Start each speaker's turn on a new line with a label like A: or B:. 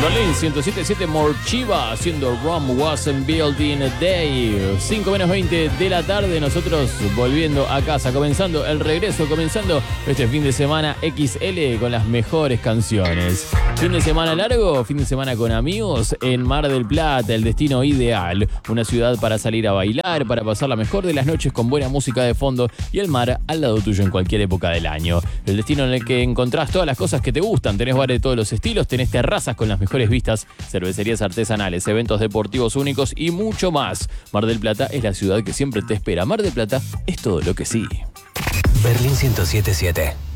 A: Berlín 107.7 Morchiva haciendo Rome Wasn't Building a Day. 5 menos 20 de la tarde, nosotros volviendo a casa, comenzando el regreso, comenzando este fin de semana XL con las mejores canciones. Fin de semana largo, fin de semana con amigos en Mar del Plata, el destino ideal. Una ciudad para salir a bailar, para pasar la mejor de las noches con buena música de fondo y el mar al lado tuyo en cualquier época del año. El destino en el que encontrás todas las cosas que te gustan. Tenés bares de todos los estilos, tenés terrazas con las mejores vistas, cervecerías artesanales, eventos deportivos únicos y mucho más. Mar del Plata es la ciudad que siempre te espera. Mar del Plata es todo lo que sí.
B: Berlín 107.7.